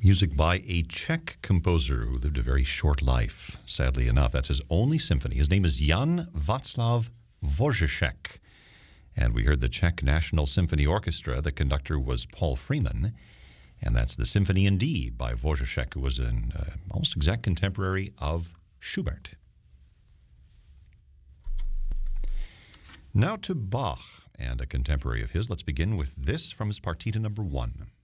Music by a Czech composer who lived a very short life, sadly enough. That's his only symphony. His name is Jan Václav Dvořáček. And we heard the Czech National Symphony Orchestra. The conductor was Paul Freeman. And that's the Symphony in D by Dvořáček, who was an almost exact contemporary of Schubert. Now to Bach and a contemporary of his. Let's begin with this from his Partita number 1.